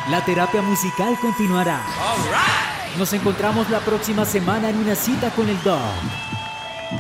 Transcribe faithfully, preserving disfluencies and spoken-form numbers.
La terapia musical continuará. Nos encontramos la próxima semana en una cita con el Doc.